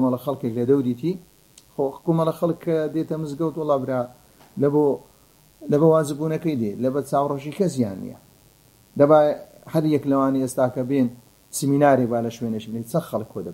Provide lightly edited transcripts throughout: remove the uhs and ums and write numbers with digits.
كومەڵە خەڵکێک لە دەوریتی كومەڵە خەڵک دێتە مزگەوت وەڵا برا لە بە وازبوونەکەی دێ لە بە چاوڕەشی کەسیان نییە دەبا هەر یەک لەوانی ئێستا کە بێن سمینارێ با لە شوێنێکی بێت چەند خەڵک کۆ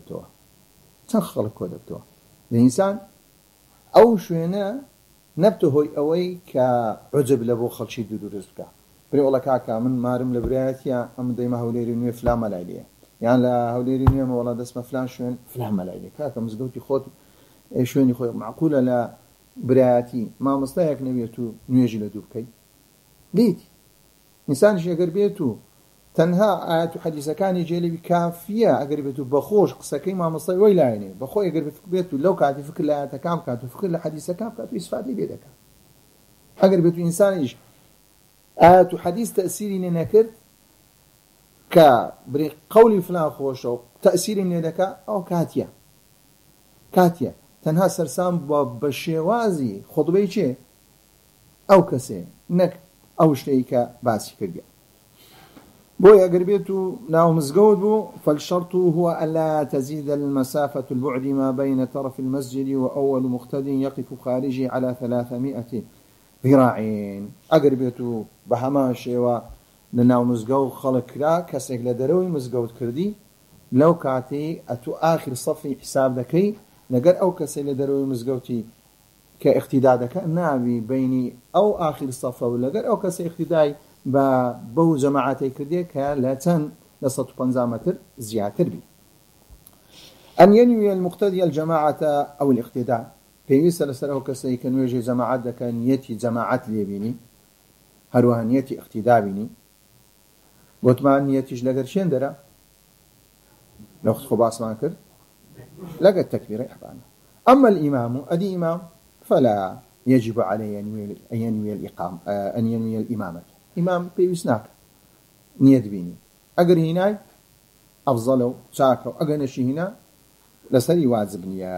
دەبتەوە لە ئینسان ئەو شوێنە نەبتە هۆی ئەوەی کە عجب لە بۆ خەڵکی دروست بکە بڕێ وەڵا کاکە من مارم لە برایەتە ئەم دەیمە هەولێری نوێ فلان مەلای لێ یان لە هەولێری نوێمە وەڵا دەستمە فلان شوێن فلان مەلای لێ کاکە مزگەوتی خۆت شوێنی خۆی معقولە لە برایەتی مامۆستایەک نەبێت و نوێژی لە دوو بکەیت دیتی ئینسانیش ئەگەر بێت و تەنها ئاەت و حەدیسەکانی جێلەوی کافیە ئەگەر بێت و بەخۆش قسەکەی مامۆستای وەی لایەنێ بەخۆی ئەگەر بێت و لەو کاتی فکر لە ئاەتەکان بکات و فکر لە حەدیسەکان بکات و ئیسفادەی لێ دەکات ئەگەر بێت و ئینسانیش ئاەت و حەدیس تەئسیری لێ نەکرد کە بڕێ قەولی فلان خۆشە و تەئسیری لێ دەکات ئەو کاتیە تەنها سەرسام بە شێوازی خودبەی چێ ئەو کەسێ نەک ئەو شتەی کە باسی کردە بۆی ئەگەر بێت و ناو مزگەوت بوو فالشرط هو ألا تزيد المسافة البعد ما بين طرف المسجد وأول مقتد يقف خارجي على 300 ذراع ئەگەر بێت و بە هەمان شێوە لە ناو مزگەوت خەڵک کرا کەسێک لە دەرەوەی مزگەوت کردی لەو کاتەی ئەتو ئاخر سەفی حساب دەکەی لەگەر ئەو کەسێک لە دەرەوەی مزگەوتی کە اقتیدا دەکات ناوی بینی ئەو ئاخر سەفە و لەگەر ئەو کەسێک اقتیدای بەو جەماعەتی کردێ کە لە چەند لە 150 متر زیاتر بی أن ينوي المقتدي الجماعة أو الاقتداء پێویستە لەسەر ئەو کەسەی کە نوێژی جەماعەت دەکەن نیەتی جەماعەت لێبینی هەروەها نیەتی اقتیدا بینی گوتمان نیەتیش لەگەر شوێن دەرە لەو خۆ باسمان کرد لەگەر تەکبیرەی ئیحرامە أما الإمام أدي إمام فلا يجب عليه أن ينوي الإمامة إمام پێویست ناکە نیەت بینی ئەگەر هینای ئەفزەلە و چاکە و ئەگەر نەشی هینا لەسەری واجب نییە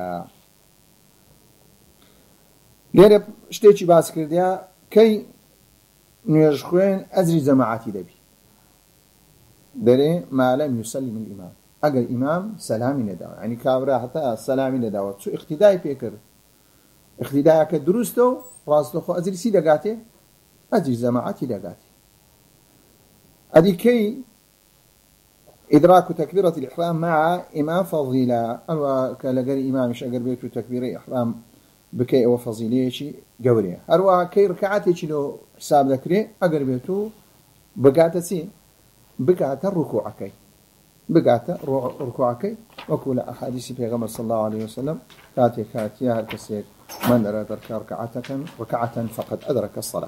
لێرە شتێکی باس کردیا کەی نوێژ خوێن ئەجری جەماعەتی دەبی دەرێ مالەم یوسەلم الإمام ئەگەر ئیمام سەلامی نەداوە ینی کابرا هەتا سەلامی نەداوە چوو اقتیدای پێکرد اقتیدایەکە دروستە و ڕاستەخۆ ئەجری سی دەگاتێ ئەجری جەماعەتی دەگاتێ ئەدی کەی إدراك تكبيرة الإحرام مع إمام فضيلة أو كالجر إمامش أجر بيت تكبير إحرام بكي أو فضيلة شيء جورية أروى كي ركعاتي شلو حساب ذكري أجر بيتو بقعت سين بقعت الركوع كي وكل أحاديث في غمر صلى الله عليه وسلم كاتي هالكسير من أراد ركعة فقد أدرك الصلاة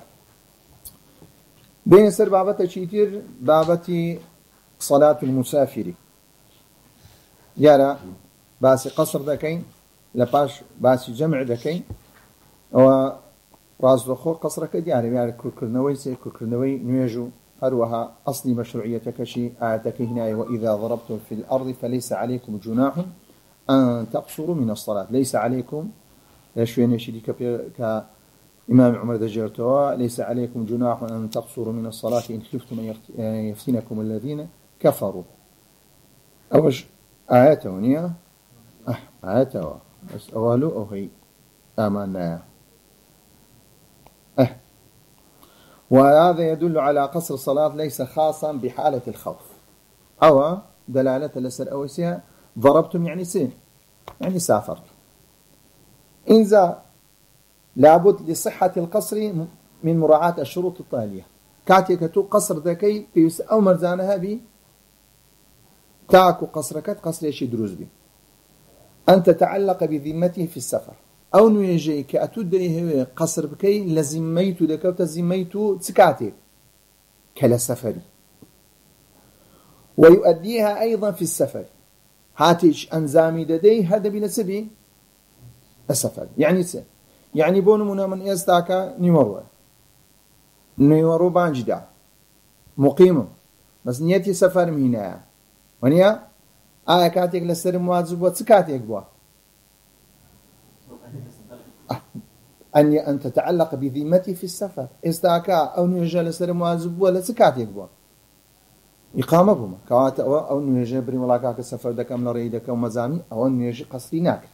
بين سر بابة شيتير بابة صلاة المسافر يارا باسي قصر دكين لباش باسي جمع دكين و راز دخول قصرك يعني كركرنوي نيجو أروها أصلي مشروعيتك شيء آتك هنا وإذا ضربتم في الأرض فليس عليكم جناح أن تقصروا من الصلاة ليس عليكم شوين يشيدي كإمام عمر دجرتوا ليس عليكم جناح أن تقصروا من الصلاة إن خفتم أن يفتنكم الذين كفروا أوش آياته نيا آياته بس أولو أو هي آمنا وهذا يدل على قصر الصلاة ليس خاصا بحالة الخوف أو دلالة لسر أوسيها ضربتم يعني سين يعني سافرت إنذا لابد لصحة القصر من مراعاة الشروط التالية كاتيك تو قصر ذكي بيس أو مرزانها بي تاكو قصرك قصر يشي دروز بي أن تتعلق بذمته في السفر أو نيجي كأتدري قصر بكي لزميت دكوت زميت تسكاتي كلا سفري ويؤديها أيضا في السفر هاتيش أنزامي ددي هذا بنسبي السفر يعني بونمنا من يستاكا نيورو بانجدا مقيم بس نيتي سفر مهنا ونيا كاتيك لسر مواجب وتسكاتيك بوا أن تتعلق بذمتي في السفر استاكا أو نيجا لسر مواجب ولا تسكاتيك بوا إقامة بما كواتا أو نيجا بري ملاكاك السفر دكام لريدك ومزامي أو نيجا قصري ناك